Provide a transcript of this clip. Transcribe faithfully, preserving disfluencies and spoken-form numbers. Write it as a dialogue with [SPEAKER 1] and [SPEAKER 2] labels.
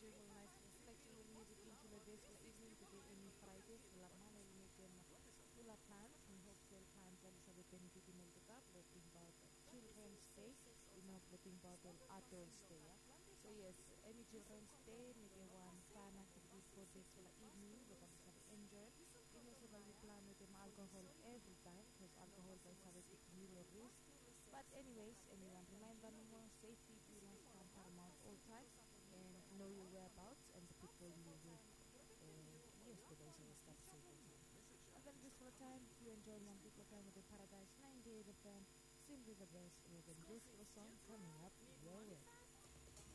[SPEAKER 1] joyful, nice selection of music into the disco evening today in Friday. Sulap man ay lumigyan na tula plans ni Hopewell plans Elizabeth Benedict Melducap, letting about children's day, inog letting about adults day. Yeah? So yes, any children's day, nige one fan activity for this sula evening, but I'm sabi enjoy. Ino sila you plan with them alcohol every time, because alcohol by sabi really risk. But anyways, anyone remind them more safety bilang come paramount all time and know your whereabouts and the people you with. And yes, the days will stop safe all time. And then this whole time, you enjoy one people time with the Paradise ninety-eight F M, simply the best, and then this little song coming up your way.